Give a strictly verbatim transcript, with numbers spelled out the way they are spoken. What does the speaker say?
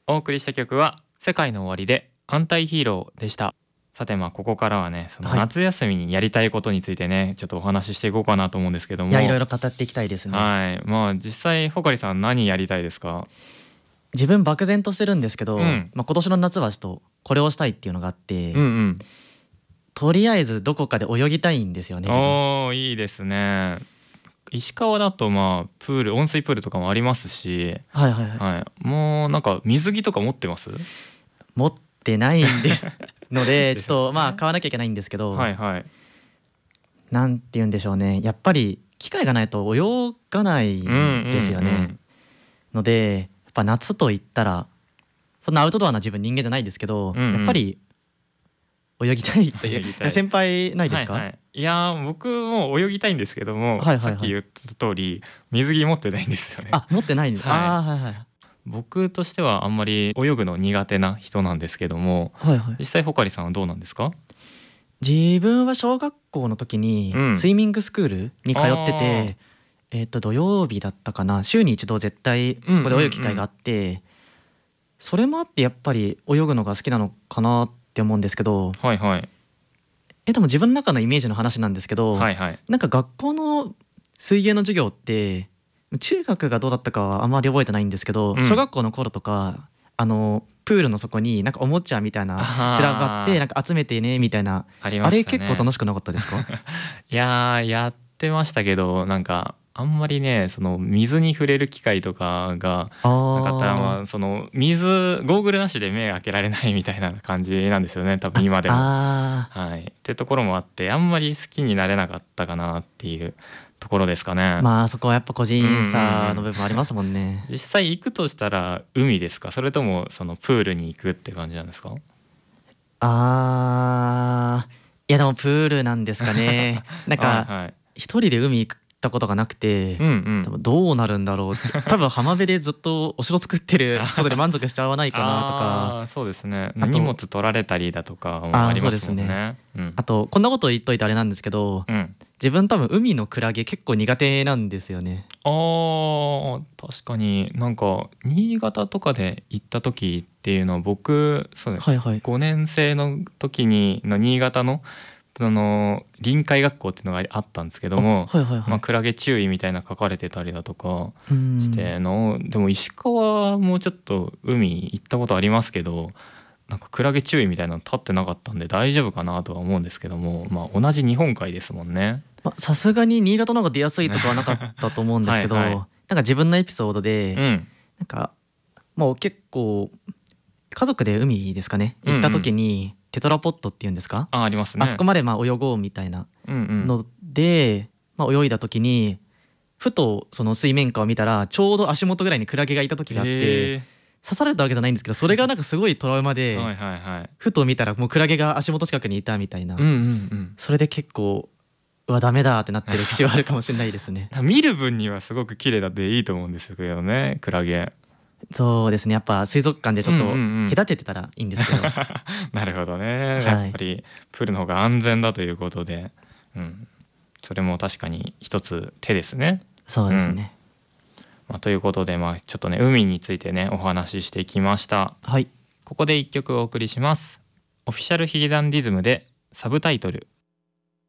お送りした曲は世界の終わりでアンタイヒーローでした。さてまあここからはねその夏休みにやりたいことについてね、はい、ちょっとお話ししていこうかなと思うんですけども。 いやいろいろ語っていきたいですね。 はいまあ実際ほかりさん何やりたいですか？ 自分漠然としてるんですけど、 うんまあ、今年の夏はちょっとこれをしたいっていうのがあって、 うんうんとりあえずどこかで泳ぎたいんですよね。自分おーいいですね。石川だとまあプール温水プールとかもありますし、 はいはいはい、 はい、もうなんか水着とか持ってます？ 持ってないんですのでですちょっとまあ買わなきゃいけないんですけど、 はいはいなんて言うんでしょうね、やっぱり機会がないと泳がないんですよね、 うんうんうんのでやっぱ夏と言ったらそんなアウトドアな自分人間じゃないですけど、 うんうんやっぱり泳ぎたいって泳ぎたい先輩ないですか？ はいはい、いやー僕も泳ぎたいんですけども、 はいはいはい、 さっき言った通り水着持ってないんですよね。 あ持ってないんです、 はいああはいはい僕としてはあんまり泳ぐの苦手な人なんですけども、 はいはい、 実際ほかりさんはどうなんですか？ 自分は小学校の時にうんスイミングスクールに通ってて、えっと土曜日だったかな、週に一度絶対そこで泳ぐ機会があって、それもあってやっぱり泳ぐのが好きなのかなって思うんですけど、 はいはいえでも自分の中のイメージの話なんですけど、 はいはいなんか学校の水泳の授業って中学がどうだったかはあまり覚えてないんですけど、 うん小学校の頃とかあのプールの底になんかおもちゃみたいな散らばってなんか集めてねみたいな、 ありましたね。 あれ結構楽しくなかったですか？ いやーやってましたけどなんかあんまりねその水に触れる機会とかがなかったら、まああその水ゴーグルなしで目開けられないみたいな感じなんですよね多分今でも。 あはい、ってところもあってあんまり好きになれなかったかなっていうところですかね。 ーまあそこはやっぱ個人差の部分ありますもんね。 実際行くとしたら海ですか、それともそのプールに行くって感じなんですか？ あーいやでもプールなんですかね。なんかはいはい一人で海行ったことがなくて、 うんうん多分どうなるんだろうって多分浜辺でずっとお城作ってることで満足しちゃわないかなとかあーそうですね、 あと荷物取られたりだとかもありますもんね。うんあとこんなこと言っといてあれなんですけど、 うん自分多分海のクラゲ結構苦手なんですよね。 あー確かになんか新潟とかで行った時っていうのは僕そう、ねはいはいごねん生の時にの新潟のその臨海学校っていうのがあったんですけども、 はいはいはい、 まあ、クラゲ注意みたいな書かれてたりだとかうんしての、でも石川もうちょっと海行ったことありますけどなんかクラゲ注意みたいなの立ってなかったんで大丈夫かなとは思うんですけども、まあ、同じ日本海ですもんね。 まさすがに新潟の方が出やすいとかはなかったと思うんですけどはいはいなんか自分のエピソードで、 うんなんかもう結構家族で海ですかね行った時にテトラポットっていうんですか、 あありますね。 あそこまでまあ泳ごうみたいなうんうんので、まあ、泳いだ時にふとその水面下を見たらちょうど足元ぐらいにクラゲがいた時があってへ刺されたわけじゃないんですけど、それがなんかすごいトラウマーで、 はいはいはいふと見たらもうクラゲが足元近くにいたみたいな、 うんうんうんそれで結構うわダメだってなってる歴史はあるかもしれないですね。 見る分にはすごく綺麗だっていいと思うんですけどねクラゲ。 そうですね、やっぱ水族館でちょっとうんうんうん隔ててたらいいんですけど、 なるほどね、 はいやっぱりプールの方が安全だということで、うん、それも確かに一つ手ですね。 そうですね、 まあ、ということで、まあ、ちょっとね海についてねお話ししてきました。 はいここで一曲お送りします。オフィシャルヒゲダンディズムでサブタイトル。